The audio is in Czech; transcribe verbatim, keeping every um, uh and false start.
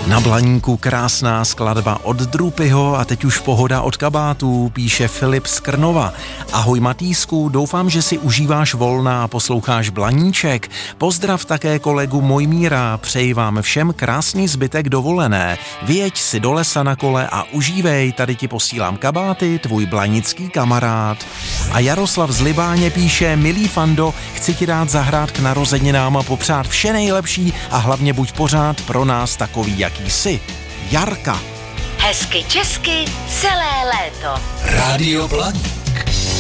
Na Blaníku krásná skladba od Drupyho a teď už pohoda od kabátů, píše Filip z Krnova. Ahoj Matýsku, doufám, že si užíváš volna a posloucháš Blaníček. Pozdrav také kolegu Mojmíra, přeji vám všem krásný zbytek dovolené. Vyjeď si do lesa na kole a užívej, tady ti posílám kabáty, tvůj blanický kamarád. A Jaroslav z Libáně píše, milý Fando, chci ti dát zahrát k narozeninám a popřát vše nejlepší a hlavně buď pořád pro nás takový, jaký jsi. Jarka. Hezky česky celé léto. Rádio Blaník.